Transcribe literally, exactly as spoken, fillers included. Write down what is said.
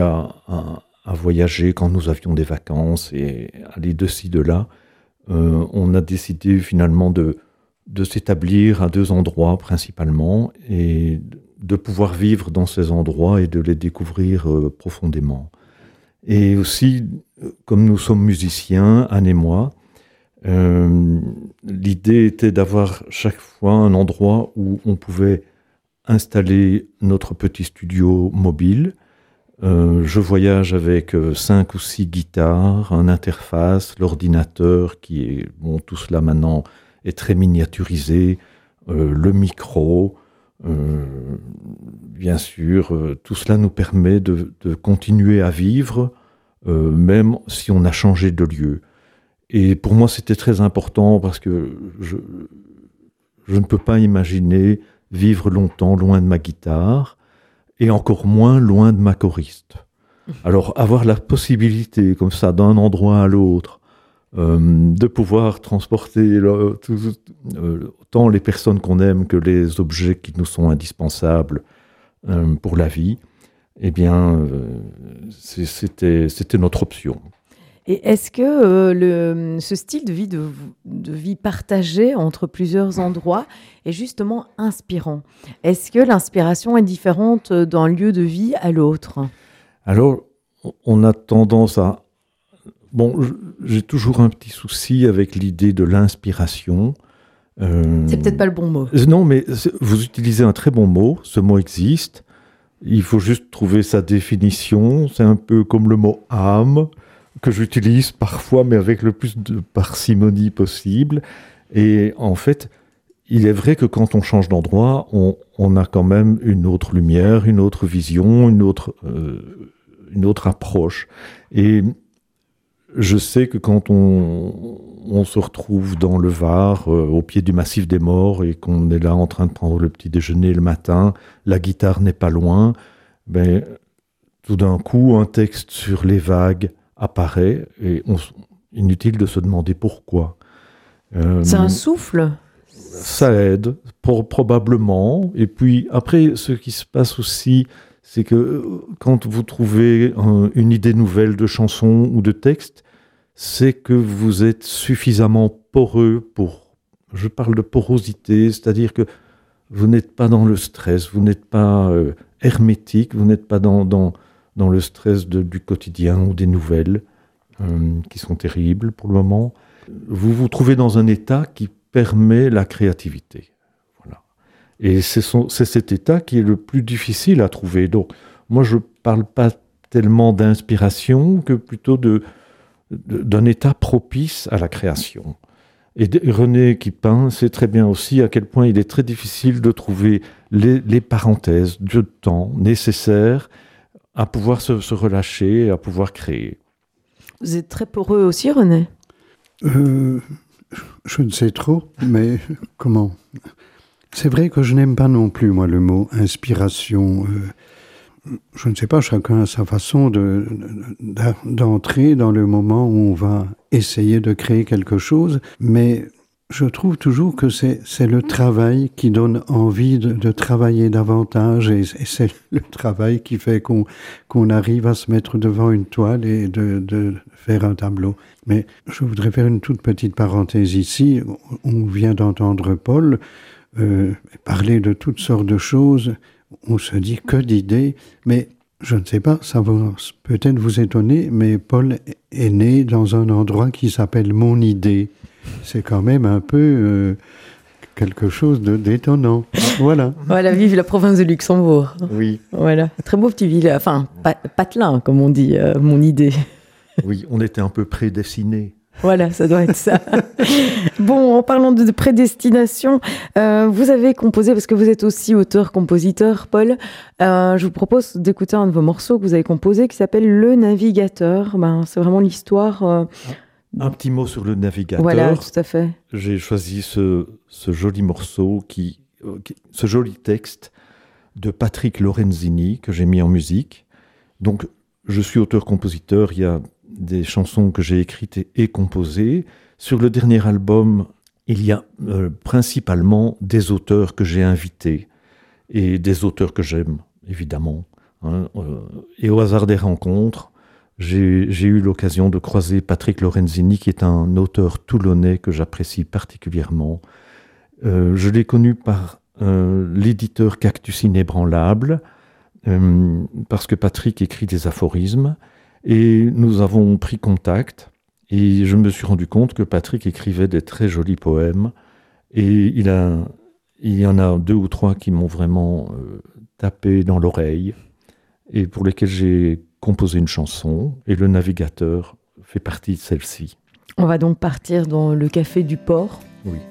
à, à, à voyager quand nous avions des vacances et aller de ci, de là. Euh, on a décidé finalement de, de s'établir à deux endroits principalement et de pouvoir vivre dans ces endroits et de les découvrir euh, profondément. Et aussi, comme nous sommes musiciens, Anne et moi, euh, l'idée était d'avoir chaque fois un endroit où on pouvait installer notre petit studio mobile. Euh, je voyage avec euh, cinq ou six guitares, une interface, l'ordinateur qui est, bon, tout cela maintenant est très miniaturisé, euh, le micro, euh, bien sûr, euh, tout cela nous permet de, de continuer à vivre, euh, même si on a changé de lieu. Et pour moi, c'était très important parce que je, je ne peux pas imaginer vivre longtemps loin de ma guitare et encore moins loin de ma choriste. Alors, avoir la possibilité, comme ça, d'un endroit à l'autre, euh, de pouvoir transporter le, tout, euh, tant les personnes qu'on aime que les objets qui nous sont indispensables euh, pour la vie, eh bien, euh, c'est, c'était, c'était notre option. Et est-ce que euh, le, ce style de vie, de, de vie partagée entre plusieurs endroits est justement inspirant ? Est-ce que l'inspiration est différente d'un lieu de vie à l'autre ? Alors, on a tendance à... Bon, j'ai toujours un petit souci avec l'idée de l'inspiration. Euh... C'est peut-être pas le bon mot. Non, mais vous utilisez un très bon mot. Ce mot existe. Il faut juste trouver sa définition. C'est un peu comme le mot âme, que j'utilise parfois, mais avec le plus de parcimonie possible. Et en fait, il est vrai que quand on change d'endroit, on, on a quand même une autre lumière, une autre vision, une autre, euh, une autre approche. Et je sais que quand on, on se retrouve dans le Var, euh, au pied du massif des Morts, et qu'on est là en train de prendre le petit déjeuner le matin, la guitare n'est pas loin, ben, tout d'un coup, un texte sur les vagues apparaît, et on, inutile de se demander pourquoi. Euh, C'est un souffle ? Ça aide, pour, probablement. Et puis, après, ce qui se passe aussi, c'est que quand vous trouvez un, une idée nouvelle de chanson ou de texte, c'est que vous êtes suffisamment poreux pour... Je parle de porosité, c'est-à-dire que vous n'êtes pas dans le stress, vous n'êtes pas euh, hermétique, vous n'êtes pas dans... dans dans le stress de, du quotidien ou des nouvelles euh, qui sont terribles pour le moment. Vous vous trouvez dans un état qui permet la créativité. Voilà. Et c'est, son, c'est cet état qui est le plus difficile à trouver. Donc, moi, je ne parle pas tellement d'inspiration que plutôt de, de, d'un état propice à la création. Et René qui peint sait très bien aussi à quel point il est très difficile de trouver les, les parenthèses de temps nécessaires à pouvoir se, se relâcher, à pouvoir créer. Vous êtes très poreux aussi, René ? euh, Je ne sais trop, mais comment ? C'est vrai que je n'aime pas non plus, moi, le mot inspiration. Euh, je ne sais pas, chacun a sa façon de, de, d'entrer dans le moment où on va essayer de créer quelque chose, mais... Je trouve toujours que c'est, c'est le travail qui donne envie de, de travailler davantage et, et c'est le travail qui fait qu'on, qu'on arrive à se mettre devant une toile et de, de faire un tableau. Mais je voudrais faire une toute petite parenthèse ici. On vient d'entendre Paul euh, parler de toutes sortes de choses. On se dit que d'idées, mais je ne sais pas, ça va peut-être vous étonner, mais Paul est né dans un endroit qui s'appelle Mon Idée. C'est quand même un peu euh, quelque chose de, d'étonnant. Voilà. Voilà, vive la province de Luxembourg. Oui. Voilà, très beau petit village, enfin, pa- patelin, comme on dit, euh, Mon Idée. Oui, on était un peu prédestinés. Voilà, ça doit être ça. Bon, en parlant de prédestination, euh, vous avez composé, parce que vous êtes aussi auteur-compositeur, Paul, euh, je vous propose d'écouter un de vos morceaux que vous avez composé qui s'appelle « Le Navigateur ». Ben, c'est vraiment l'histoire... Euh, Un petit mot sur le navigateur. Voilà, tout à fait. J'ai choisi ce, ce joli morceau, qui, qui, ce joli texte de Patrick Lorenzini que j'ai mis en musique. Donc, je suis auteur-compositeur. Il y a des chansons que j'ai écrites et, et composées. Sur le dernier album, il y a euh, principalement des auteurs que j'ai invités et des auteurs que j'aime, évidemment. Hein, euh, et au hasard des rencontres, j'ai, j'ai eu l'occasion de croiser Patrick Lorenzini, qui est un auteur toulonnais que j'apprécie particulièrement. Euh, je l'ai connu par euh, l'éditeur Cactus Inébranlable, euh, parce que Patrick écrit des aphorismes, et nous avons pris contact, et je me suis rendu compte que Patrick écrivait des très jolis poèmes, et il, a, il y en a deux ou trois qui m'ont vraiment euh, tapé dans l'oreille, et pour lesquels j'ai composé une chanson, et Le Navigateur fait partie de celle-ci. On va donc partir dans le café du port. Oui.